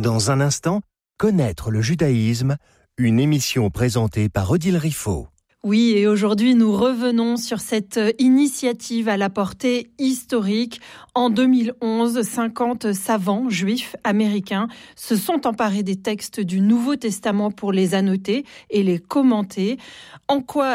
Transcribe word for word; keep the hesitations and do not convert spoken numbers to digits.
Dans un instant, connaître le judaïsme, une émission présentée par Odile Riffaut. Oui, et aujourd'hui, nous revenons sur cette initiative à la portée historique. En deux mille onze, cinquante savants juifs américains se sont emparés des textes du Nouveau Testament pour les annoter et les commenter. En quoi